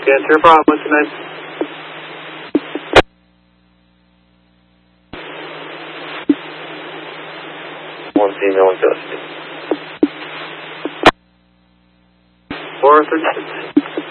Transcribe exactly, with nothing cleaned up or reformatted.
Answer problem. What's your name? One female and custody. four thirty-six.